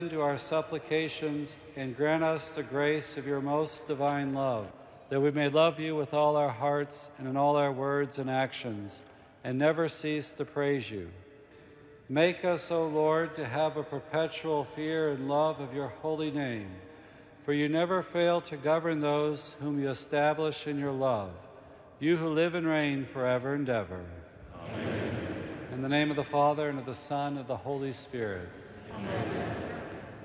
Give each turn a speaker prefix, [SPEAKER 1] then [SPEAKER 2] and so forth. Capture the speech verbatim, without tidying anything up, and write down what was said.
[SPEAKER 1] to our supplications and grant us the grace of your most divine love, that we may love you with all our hearts and in all our words and actions, and never cease to praise you. Make us, O Lord, to have a perpetual fear and love of your holy name, for you never fail to govern those whom you establish in your love, you who live and reign forever and ever.
[SPEAKER 2] Amen.
[SPEAKER 1] In the name of the Father, and of the Son, and of the Holy Spirit.
[SPEAKER 2] Amen.